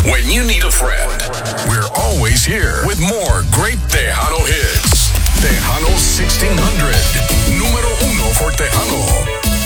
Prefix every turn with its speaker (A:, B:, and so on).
A: When you need a friend, we're always here with more Great There.